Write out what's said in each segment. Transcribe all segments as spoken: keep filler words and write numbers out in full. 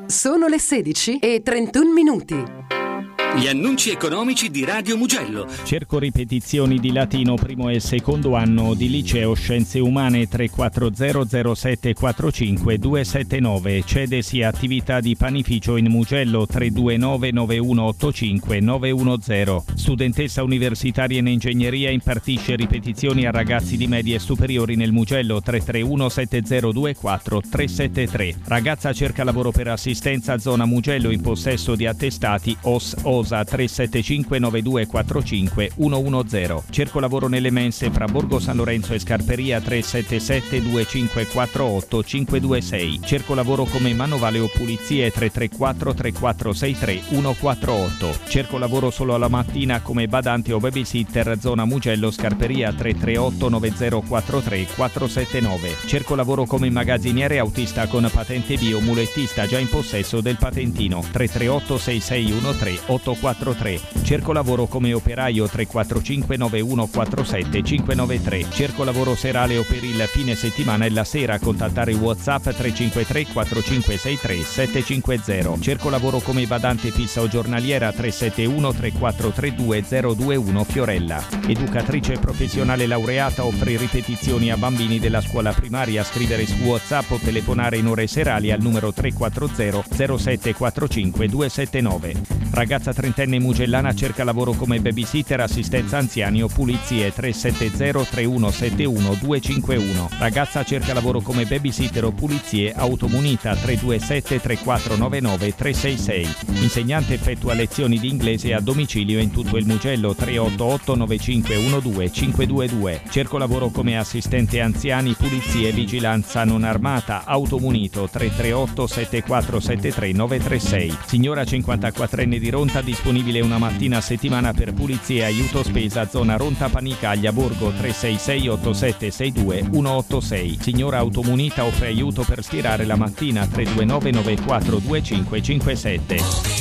Sono le sedici e trentuno minuti. Gli annunci economici di Radio Mugello. Cerco ripetizioni di latino primo e secondo anno di liceo Scienze Umane. Tre quattro zero zero sette quattro cinque due sette nove. Cedesi attività di panificio in Mugello. Tre due nove nove uno otto cinque nove uno zero. Studentessa universitaria in ingegneria, impartisce ripetizioni a ragazzi di medie e superiori nel Mugello. Tre tre uno sette zero due quattro tre sette tre. Ragazza cerca lavoro per assistenza zona Mugello, in possesso di attestati O S O tre sette cinque nove due quattro cinque uno uno zero. Cerco lavoro nelle mense fra Borgo San Lorenzo e Scarperia. Tre sette sette due cinque quattro otto cinque due sei. Cerco lavoro come manovale o pulizie. Tre tre quattro tre quattro sei tre uno quattro otto. Cerco lavoro solo alla mattina come badante o babysitter zona Mugello Scarperia. Tre tre otto nove zero quattro tre quattro sette nove. Cerco lavoro come magazziniere autista con patente bio, mulettista già in possesso del patentino. Tre tre otto sei sei uno tre otto quattro tre. Cerco lavoro come operaio. Tre quattro cinque nove uno quattro sette cinque nove tre. Cerco lavoro serale o per il fine settimana e la sera. Contattare WhatsApp tre cinque tre quattro cinque sei tre sette cinque zero. Cerco lavoro come badante fissa o giornaliera. Tre sette uno tre quattro tre due zero due uno Fiorella. Educatrice professionale laureata, offre ripetizioni a bambini della scuola primaria. Scrivere su WhatsApp o telefonare in ore serali al numero tre quattro zero zero sette quattro cinque due sette nove. Ragazza trentenne mugellana cerca lavoro come babysitter, assistenza anziani o pulizie. Tre sette zero tre uno sette uno due cinque uno. Ragazza cerca lavoro come babysitter o pulizie, automunita. Tre due sette tre quattro nove nove tre sei sei. Insegnante, effettua lezioni di inglese a domicilio in tutto il Mugello. Tre otto otto nove cinque uno due cinque due due. Cerco lavoro come assistente anziani, pulizie, vigilanza non armata, automunito. Tre tre otto sette quattro sette tre nove tre sei. Signora cinquantaquattrenne di Ronta, disponibile una mattina a settimana per pulizie e aiuto spesa zona Ronta Panicaglia Borgo. Tre sei sei otto sette sei due uno otto sei. Signora automunita, offre aiuto per stirare la mattina. Tre due nove nove quattro due cinque cinque sette.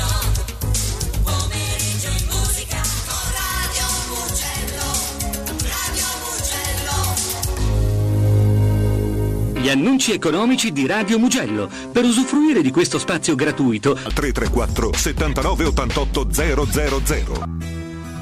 Gli annunci economici di Radio Mugello. Per usufruire di questo spazio gratuito tre tre quattro settantanove ottantotto zero zero zero.